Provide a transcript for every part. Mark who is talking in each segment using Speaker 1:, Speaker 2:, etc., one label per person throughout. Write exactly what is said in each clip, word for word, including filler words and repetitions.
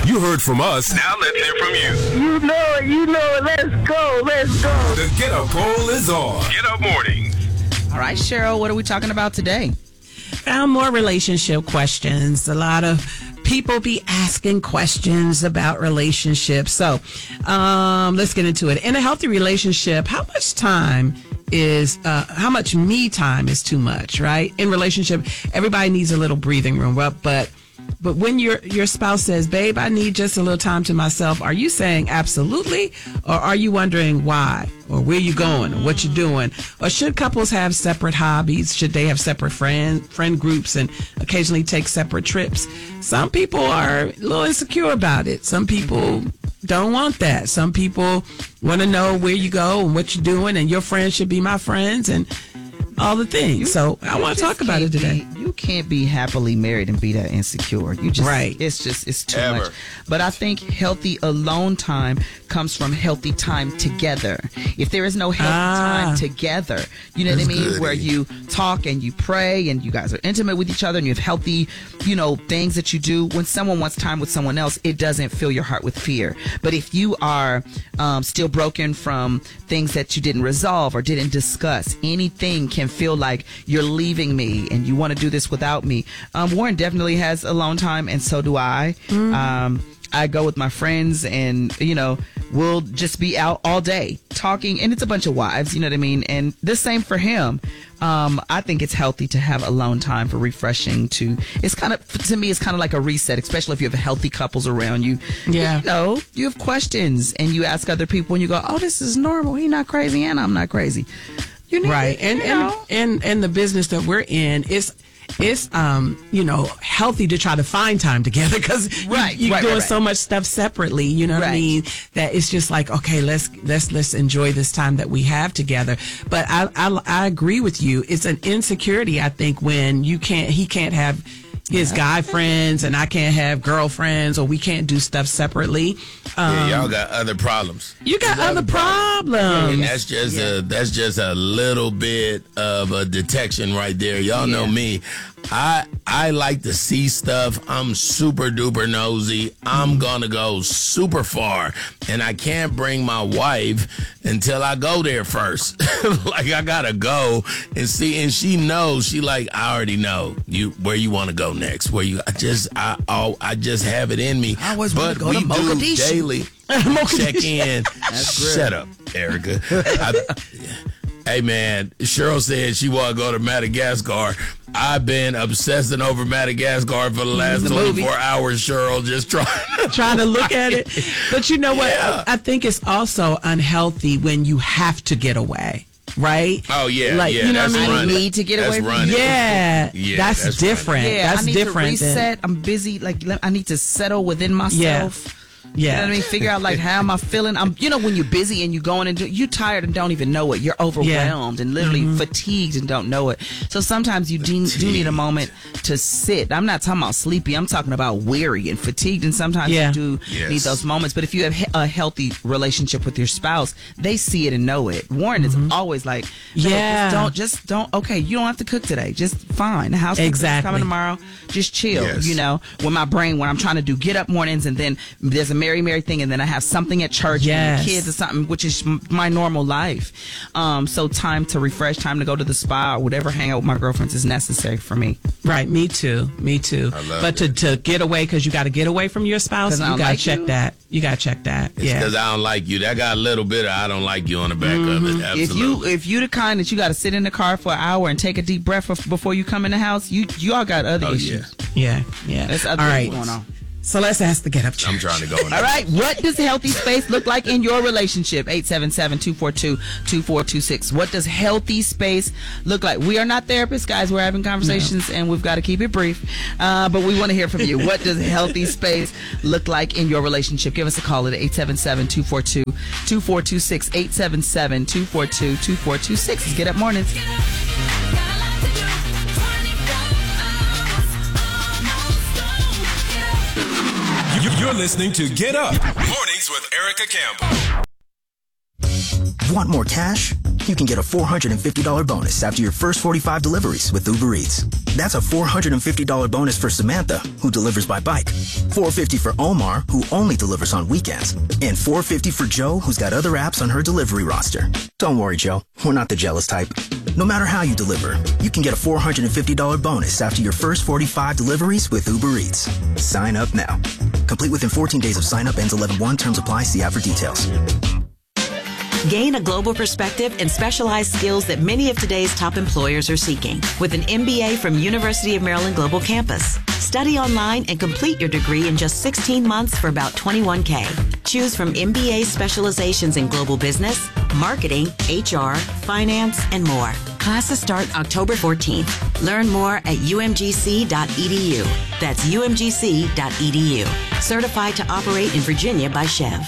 Speaker 1: You heard from us.
Speaker 2: Now let's hear from you.
Speaker 3: You know it, you know it. Let's go, let's go.
Speaker 1: The Get Up poll is on.
Speaker 2: Get Up Mornings.
Speaker 4: All right, Cheryl, what are we talking about today?
Speaker 5: Found more relationship questions. A lot of people be asking questions about relationships. So um, let's get into it. In a healthy relationship, how much time is, uh, how much me time is too much, right? In relationship, everybody needs a little breathing room, but, but But when your your spouse says, babe, I need just a little time to myself, are you saying absolutely? Or are you wondering why? Or where you going? Or what you doing? Or should couples have separate hobbies? Should they have separate friend, friend groups and occasionally take separate trips? Some people are a little insecure about it. Some people don't want that. Some people want to know where you go and what you're doing, and your friends should be my friends and all the things.
Speaker 4: You,
Speaker 5: so I want to talk about it today.
Speaker 4: Be, you can't be happily married and be that insecure. You just,
Speaker 5: right.
Speaker 4: It's just, it's too
Speaker 2: Ever.
Speaker 4: much. But I think healthy alone time comes from healthy time together. If there is no healthy
Speaker 5: Ah.
Speaker 4: time together, you know
Speaker 2: That's
Speaker 4: what I mean?
Speaker 2: good.
Speaker 4: Where you talk and you pray and you guys are intimate with each other and you have healthy, you know, things that you do. When someone wants time with someone else, it doesn't fill your heart with fear. But if you are um, still broken from things that you didn't resolve or didn't discuss, anything can feel like you're leaving me and you want to do this without me. Um, Warren definitely has alone time, and so do I. Mm. Um, I go with my friends and, you know, we'll just be out all day talking, and it's a bunch of wives, you know what I mean? And the same for him. Um, I think it's healthy to have alone time for refreshing to, it's kind of, to me, it's kind of like a reset, especially if you have healthy couples around you.
Speaker 5: Yeah.
Speaker 4: You know, you have questions and you ask other people and you go, oh, this is normal. He's not crazy and I'm not crazy. You need
Speaker 5: Right.
Speaker 4: it,
Speaker 5: And,
Speaker 4: you
Speaker 5: and,
Speaker 4: know?
Speaker 5: and, and the business that we're in is, it's, um, you know, healthy to try to find time together because
Speaker 4: Right,
Speaker 5: you, you're
Speaker 4: right,
Speaker 5: doing
Speaker 4: right, right.
Speaker 5: so much stuff separately. You know what I
Speaker 4: Right.
Speaker 5: mean? That it's just like, okay, let's, let's, let's enjoy this time that we have together. But I, I, I agree with you. It's an insecurity, I think, when you can't, he can't have his guy friends and I can't have girlfriends, or we can't do stuff separately. Um,
Speaker 6: Yeah, y'all got other problems.
Speaker 5: you got
Speaker 6: There's
Speaker 5: other problems.
Speaker 6: And that's just a that's just a little bit of a detection right there. Y'all know
Speaker 4: Yeah.
Speaker 6: me. I I like to see stuff. I'm super duper nosy. I'm gonna go super far, and I can't bring my wife until I go there first. Like I gotta go and see, and she knows. She like I already know you where you want to go next. Where you I just I oh, I just have it in me.
Speaker 4: I always wanna
Speaker 6: but
Speaker 4: go
Speaker 6: we
Speaker 4: to
Speaker 6: do
Speaker 4: Mogadishu.
Speaker 6: daily check in. Shut up, Erica. I, Hey, man, Cheryl said she want to go to Madagascar. I've been obsessing over Madagascar for the last
Speaker 5: The movie.
Speaker 6: twenty-four hours, Cheryl, just trying.
Speaker 5: trying to look at it. But you know what?
Speaker 6: Yeah.
Speaker 5: I, I think it's also unhealthy when you have to get away, right?
Speaker 6: Oh, yeah,
Speaker 5: Like,
Speaker 6: yeah,
Speaker 5: you know
Speaker 6: that's
Speaker 5: what I mean?
Speaker 6: running.
Speaker 4: need to get
Speaker 6: That's
Speaker 4: away from
Speaker 6: running.
Speaker 5: Yeah,
Speaker 6: Yeah,
Speaker 5: that's,
Speaker 6: that's
Speaker 5: different.
Speaker 4: Yeah,
Speaker 5: that's
Speaker 4: I need
Speaker 5: different.
Speaker 4: to
Speaker 5: than-
Speaker 4: reset. I'm busy. Like let- I need to settle within myself.
Speaker 5: Yeah.
Speaker 4: You know what I mean? Figure out like how am I feeling? I'm you know when you're busy and you're going and do, you're tired and don't even know it. You're overwhelmed and literally
Speaker 5: Mm-hmm.
Speaker 4: fatigued and don't know it. So sometimes you do, do need a moment to sit. I'm not talking about sleepy. I'm talking about weary and fatigued. And sometimes
Speaker 5: Yeah.
Speaker 4: you do
Speaker 6: Yes.
Speaker 4: need those moments. But if you have he- a healthy relationship with your spouse, they see it and know it. Warren is always like, "Hey,
Speaker 5: Mm-hmm. Yeah.
Speaker 4: just don't just don't. Okay, you don't have to cook today. Just fine. The house is
Speaker 5: Exactly.
Speaker 4: coming tomorrow. Just chill.
Speaker 6: Yes.
Speaker 4: You know, when my brain when I'm trying to do get up mornings and then there's a Mary Mary thing and then I have something at church
Speaker 5: Yes.
Speaker 4: and the kids or something, which is m- my normal life. Um, so time to refresh, time to go to the spa or whatever, hang out with my girlfriends is necessary for me.
Speaker 5: Right, me too, me too.
Speaker 6: I love
Speaker 5: but to,
Speaker 6: it.
Speaker 5: to get away because you got to get away from your spouse,
Speaker 4: 'Cause I
Speaker 5: you
Speaker 4: don't
Speaker 5: got to
Speaker 4: like
Speaker 5: check
Speaker 4: you?
Speaker 5: that. You got to check that.
Speaker 6: It's
Speaker 5: yeah.
Speaker 6: because I don't like you. That got a little bit of I don't like you on the back of it. Absolutely.
Speaker 4: If you if you the kind that you got to sit in the car for an hour and take a deep breath bef- before you come in the house, you you all got other
Speaker 6: oh, yeah.
Speaker 4: issues.
Speaker 5: Yeah, yeah.
Speaker 4: There's other
Speaker 5: All
Speaker 4: things
Speaker 5: right.
Speaker 4: going on.
Speaker 5: So let's ask the get up.
Speaker 6: I'm trying to go in
Speaker 4: All right, what does healthy space look like in your relationship? eight seven seven, two four two, two four two six. What does healthy space look like? We are not therapists, guys. We're having conversations, and we've got to keep it brief. Uh, but we want to hear from you. What does healthy space look like in your relationship? Give us a call at eight seven seven, two four two, two four two six. eight seven seven, two four two, two four two six. Let's get up mornings.
Speaker 1: You- You're listening to Get Up Mornings with Erica Campbell.
Speaker 7: Want more cash? You can get a four hundred fifty dollars bonus after your first forty-five deliveries with Uber Eats. That's a four hundred fifty dollars bonus for Samantha, who delivers by bike. four hundred fifty dollars for Omar, who only delivers on weekends. And four hundred fifty dollars for Joe, who's got other apps on her delivery roster. Don't worry, Joe. We're not the jealous type. No matter how you deliver, you can get a four hundred fifty dollars bonus after your first forty-five deliveries with Uber Eats. Sign up now. Complete within fourteen days of sign up. Ends eleven one. Terms apply. See app for details.
Speaker 8: Gain a global perspective and specialized skills that many of today's top employers are seeking with an M B A from University of Maryland Global Campus. Study online and complete your degree in just sixteen months for about twenty-one K. Choose from M B A specializations in global business, marketing, H R, finance, and more. Classes start October fourteenth. Learn more at U M G C dot E D U. That's U M G C dot E D U. Certified to operate in Virginia by Chev.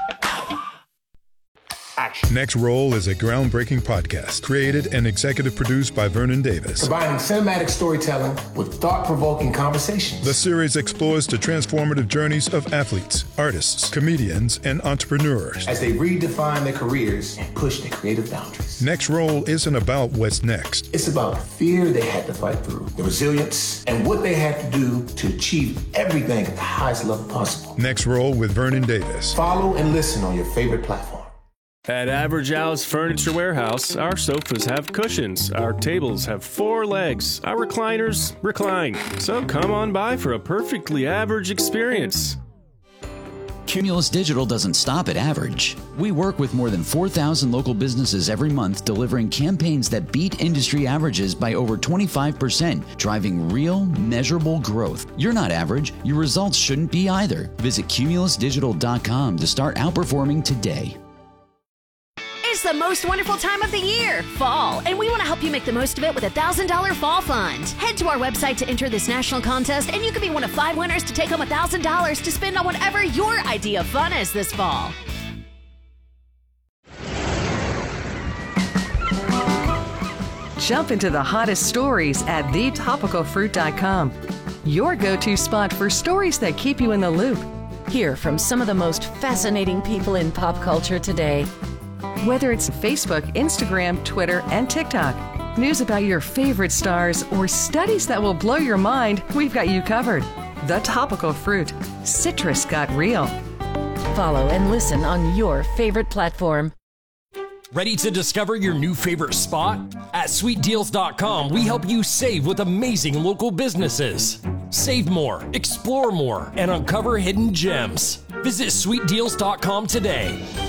Speaker 9: Next Roll is a groundbreaking podcast created and executive produced by Vernon Davis.
Speaker 10: Combining cinematic storytelling with thought-provoking conversations.
Speaker 9: The series explores the transformative journeys of athletes, artists, comedians, and entrepreneurs
Speaker 10: as they redefine their careers and push their creative boundaries.
Speaker 9: Next Roll isn't about what's next.
Speaker 10: It's about the fear they had to fight through, the resilience, and what they had to do to achieve everything at the highest level possible.
Speaker 9: Next Roll with Vernon Davis.
Speaker 10: Follow and listen on your favorite platform.
Speaker 11: At Average Al's Furniture Warehouse, our sofas have cushions, our tables have four legs, our recliners recline. So come on by for a perfectly average experience.
Speaker 12: Cumulus Digital doesn't stop at average. We work with more than four thousand local businesses every month, delivering campaigns that beat industry averages by over twenty-five percent, driving real, measurable growth. You're not average. Your results shouldn't be either. Visit cumulus digital dot com to start outperforming today.
Speaker 13: It's the most wonderful time of the year, fall, and we want to help you make the most of it with a one thousand dollars fall fund. Head to our website to enter this national contest, and you could be one of five winners to take home one thousand dollars to spend on whatever your idea of fun is this fall.
Speaker 14: Jump into the hottest stories at the topical fruit dot com, your go-to spot for stories that keep you in the loop.
Speaker 15: Hear from some of the most fascinating people in pop culture today.
Speaker 14: Whether it's Facebook, Instagram, Twitter, and TikTok, news about your favorite stars, or studies that will blow your mind, we've got you covered. The Topical Fruit. Citrus got real.
Speaker 15: Follow and listen on your favorite platform.
Speaker 16: Ready to discover your new favorite spot? At sweet deals dot com, we help you save with amazing local businesses. Save more, explore more, and uncover hidden gems. Visit sweet deals dot com today.